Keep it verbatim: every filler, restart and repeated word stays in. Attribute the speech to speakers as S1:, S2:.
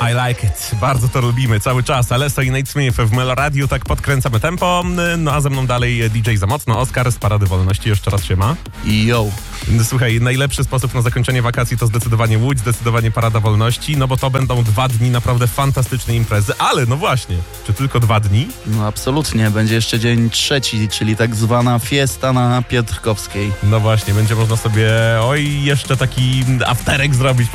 S1: I like it. Bardzo to lubimy cały czas. Alesso i Nate Smith w Melo Radio, tak podkręcamy tempo. No a ze mną dalej D J za mocno. Oskar z Parady Wolności. Jeszcze raz siema.
S2: Yo.
S1: Słuchaj, najlepszy sposób na zakończenie wakacji to zdecydowanie Łódź, zdecydowanie Parada Wolności, no bo to będą dwa dni naprawdę fantastycznej imprezy. Ale no właśnie, czy tylko dwa dni?
S2: No absolutnie. Będzie jeszcze dzień trzeci, czyli tak zwana fiesta na Piotrkowskiej.
S1: No właśnie, będzie można sobie oj, jeszcze taki afterek zrobić